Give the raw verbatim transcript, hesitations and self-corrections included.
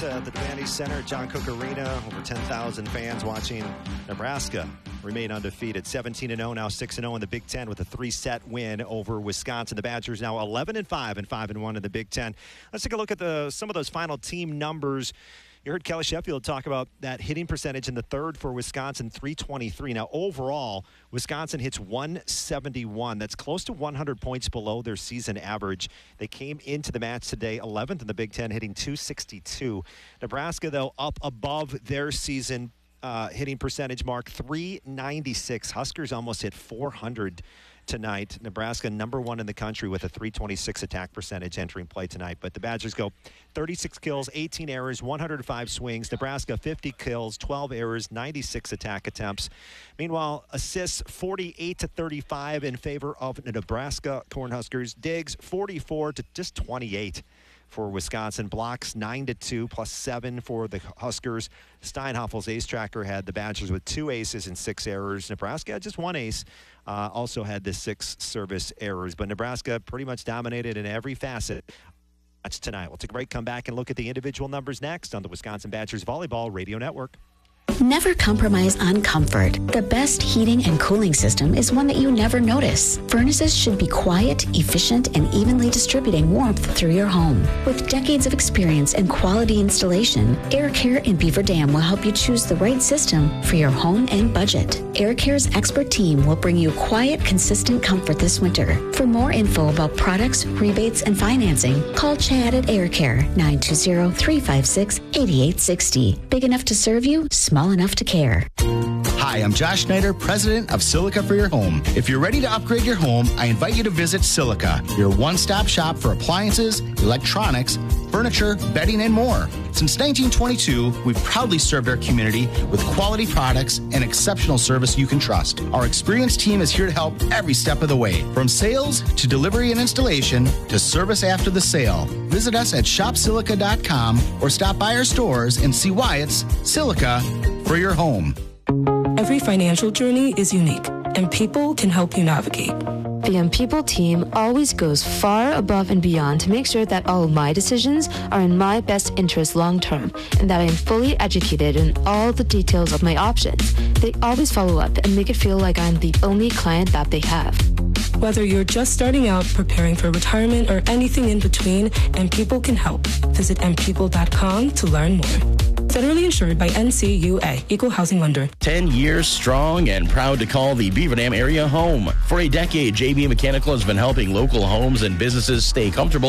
uh, the Devaney Center, John Cook Arena. Over ten thousand fans watching Nebraska remain undefeated. seventeen and oh, now six and oh in the Big Ten with a three-set win over Wisconsin. The Badgers now eleven and five and five and one in the Big Ten. Let's take a look at the some of those final team numbers. You heard Kelly Sheffield talk about that hitting percentage in the third for Wisconsin, three twenty-three. Now, overall, Wisconsin hits one seventy-one. That's close to one hundred points below their season average. They came into the match today eleventh in the Big Ten, hitting two sixty-two. Nebraska, though, up above their season uh, hitting percentage mark, three ninety-six. Huskers almost hit four hundred tonight. Nebraska number one in the country with a three twenty-six attack percentage entering play tonight. But the Badgers go thirty-six kills, eighteen errors, one hundred five swings. Nebraska fifty kills, twelve errors, ninety-six attack attempts. Meanwhile, assists forty-eight to thirty-five in favor of the Nebraska Cornhuskers. Diggs forty-four to just twenty-eight for Wisconsin. Blocks nine to two plus seven for the Huskers. Steinhoffel's ace tracker had the Badgers with two aces and six errors. Nebraska had just one ace. Uh, also had the six service errors. But Nebraska pretty much dominated in every facet. That's tonight. We'll take a break, come back, and look at the individual numbers next on the Wisconsin Badgers Volleyball Radio Network. Never compromise on comfort. The best heating and cooling system is one that you never notice. Furnaces should be quiet, efficient, and evenly distributing warmth through your home. With decades of experience and quality installation, Air Care in Beaver Dam will help you choose the right system for your home and budget. Air Care's expert team will bring you quiet, consistent comfort this winter. For more info about products, rebates, and financing, call Chad at Air Care, nine two zero, three five six, eight eight six zero. Big enough to serve you, small enough to care. Hi, I'm Josh Schneider, president of Silica for Your Home. If you're ready to upgrade your home, I invite you to visit Silica, your one-stop shop for appliances, electronics, furniture, bedding, and more. Since nineteen twenty-two, we've proudly served our community with quality products and exceptional service you can trust. Our experienced team is here to help every step of the way, from sales to delivery and installation to service after the sale. Visit us at shop silica dot com or stop by our stores and see why it's Silica for your home. Every financial journey is unique, and people can help you navigate. The M People team always goes far above and beyond to make sure that all of my decisions are in my best interest long term, and that I am fully educated in all the details of my options. They always follow up and make it feel like I'm the only client that they have. Whether you're just starting out, preparing for retirement, or anything in between, M People can help. Visit m people dot com to learn more. Federally insured by N C U A, Equal Housing Lender. Ten years strong and proud to call the Beaver Dam area home. For a decade, J B Mechanical has been helping local homes and businesses stay comfortable